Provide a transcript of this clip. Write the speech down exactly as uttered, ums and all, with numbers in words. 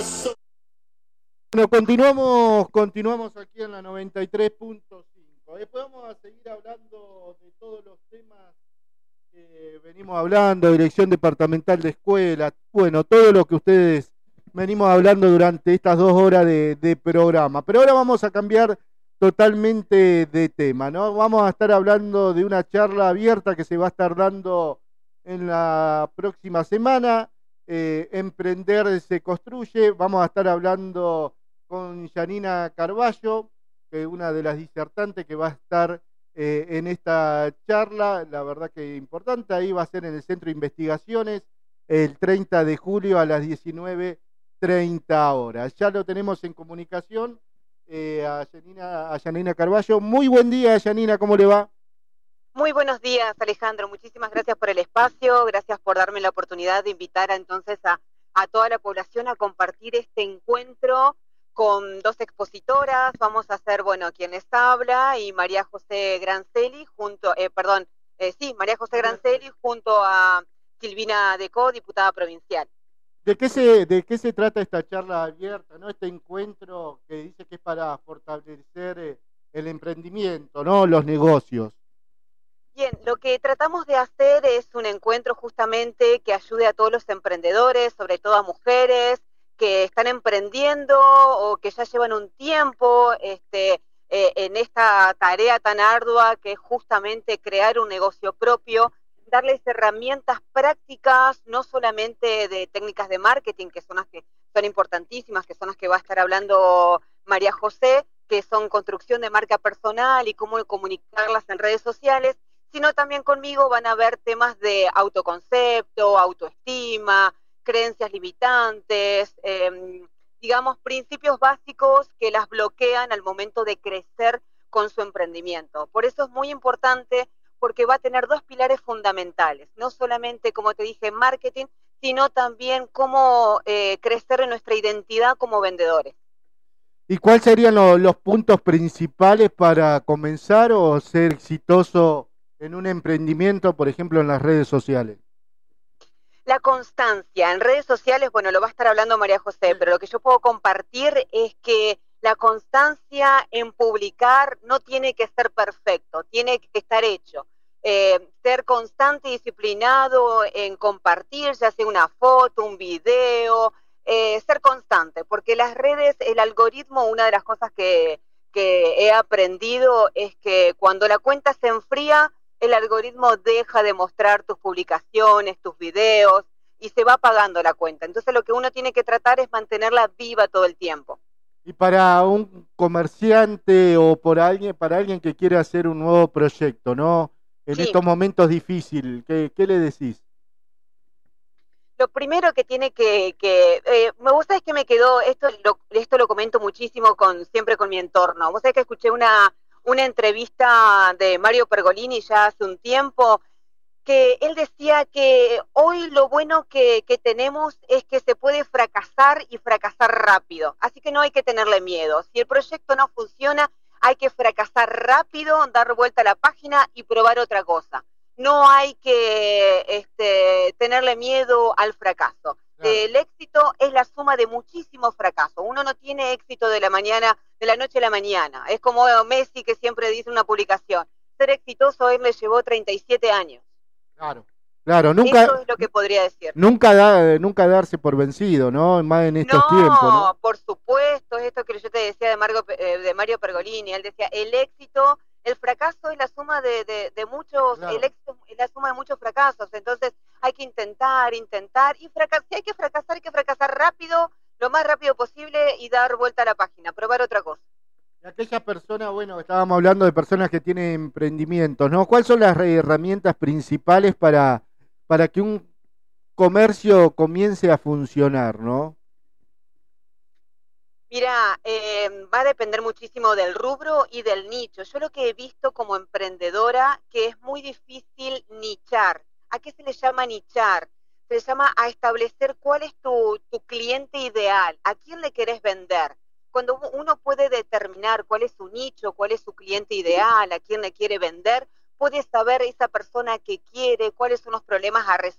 Bueno, continuamos, continuamos aquí en la noventa y tres punto cinco. Después vamos a seguir hablando de todos los temas que venimos hablando, dirección departamental de escuelas, bueno, todo lo que ustedes venimos hablando durante estas dos horas de, de programa. Pero ahora vamos a cambiar totalmente de tema, ¿no? Vamos a estar hablando de una charla abierta que se va a estar dando en la próxima semana. Eh, Emprender se construye. Vamos a estar hablando con Yanina Carballo, que es una de las disertantes que va a estar eh, en esta charla, la verdad que importante. Ahí va a ser en el Centro de Investigaciones el treinta de julio a las diecinueve treinta horas. Ya lo tenemos en comunicación eh, a, Yanina, a Yanina Carballo. Muy buen día, Yanina, ¿cómo le va? Muy buenos días, Alejandro. Muchísimas gracias por el espacio, gracias por darme la oportunidad de invitar a, entonces a, a toda la población a compartir este encuentro con dos expositoras. Vamos a hacer, bueno, quien les habla y María José Grancelli junto, eh, perdón, eh, sí, María José Grancelli junto a Silvina Decó, diputada provincial. ¿De qué se, de qué se trata esta charla abierta, ¿no? Este encuentro que dice que es para fortalecer eh, el emprendimiento, ¿no? Los negocios. Bien, lo que tratamos de hacer es un encuentro justamente que ayude a todos los emprendedores, sobre todo a mujeres que están emprendiendo o que ya llevan un tiempo este, eh, en esta tarea tan ardua que es justamente crear un negocio propio, darles herramientas prácticas, no solamente de técnicas de marketing, que son las que son importantísimas, que son las que va a estar hablando María José, que son construcción de marca personal y cómo comunicarlas en redes sociales, sino también conmigo van a ver temas de autoconcepto, autoestima, creencias limitantes, eh, digamos, principios básicos que las bloquean al momento de crecer con su emprendimiento. Por eso es muy importante, porque va a tener dos pilares fundamentales, no solamente, como te dije, marketing, sino también cómo eh, crecer en nuestra identidad como vendedores. ¿Y cuáles serían lo, los puntos principales para comenzar o ser exitoso en un emprendimiento, por ejemplo, en las redes sociales? La constancia en redes sociales, bueno, lo va a estar hablando María José, pero lo que yo puedo compartir es que la constancia en publicar no tiene que ser perfecto, tiene que estar hecho. Eh, ser constante y disciplinado en compartir, ya sea una foto, un video, eh, ser constante, porque las redes, el algoritmo, una de las cosas que, que he aprendido es que cuando la cuenta se enfría, el algoritmo deja de mostrar tus publicaciones, tus videos, y se va apagando la cuenta. Entonces lo que uno tiene que tratar es mantenerla viva todo el tiempo. Y para un comerciante o por alguien, para alguien que quiere hacer un nuevo proyecto, ¿no? En Sí. estos momentos difíciles, ¿qué, qué le decís? Lo primero que tiene que, que eh, me gusta es que me quedó, esto lo, esto lo comento muchísimo con siempre con mi entorno. Vos sabés que escuché una, una entrevista de Mario Pergolini ya hace un tiempo, que él decía que hoy lo bueno que, que tenemos es que se puede fracasar y fracasar rápido. Así que no hay que tenerle miedo. Si el proyecto no funciona, hay que fracasar rápido, dar vuelta a la página y probar otra cosa. No hay que este, tenerle miedo al fracaso. Claro. El éxito es la suma de muchísimos fracasos. Uno no tiene éxito de la mañana, de la noche a la mañana. Es como Messi que siempre dice en una publicación, ser exitoso a él le llevó treinta y siete años. Claro, claro, nunca. Eso es lo que podría decir. Nunca, da, nunca darse por vencido, ¿no? Más en estos no, tiempos, ¿no? No, por supuesto, es esto que yo te decía de, Margo, de Mario Pergolini. Él decía, el éxito, el fracaso es la suma de, de, de muchos, claro. El éxito es la suma de muchos fracasos. Entonces hay que intentar, intentar, y fracasar. Si hay que fracasar, hay que fracasar rápido, lo más rápido posible y dar vuelta a la página, probar otra cosa. Y aquellas personas, bueno, estábamos hablando de personas que tienen emprendimientos, ¿no? ¿Cuáles son las herramientas principales para, para que un comercio comience a funcionar, ¿no? Mira, eh, va a depender muchísimo del rubro y del nicho. Yo lo que he visto como emprendedora, que es muy difícil nichar. ¿A qué se le llama nichar? Se le llama a establecer cuál es tu, tu cliente ideal, a quién le querés vender. Cuando uno puede determinar cuál es su nicho, cuál es su cliente ideal, a quién le quiere vender, puede saber esa persona que quiere, cuáles son los problemas a resolver